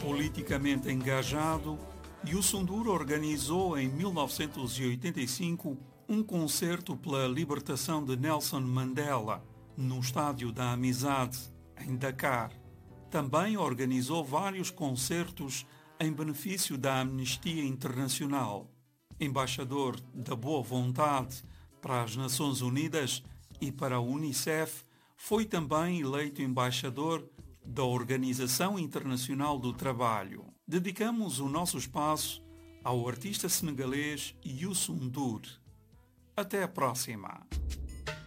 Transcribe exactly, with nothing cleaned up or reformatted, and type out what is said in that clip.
Politicamente engajado, Youssou N'Dour organizou em mil novecentos e oitenta e cinco um concerto pela libertação de Nelson Mandela no Estádio da Amizade, em Dakar. Também organizou vários concertos em benefício da Amnistia Internacional. Embaixador da Boa Vontade para as Nações Unidas e para a Unicef, foi também eleito embaixador da Organização Internacional do Trabalho. Dedicamos o nosso espaço ao artista senegalês Youssou N'Dour. Até a próxima!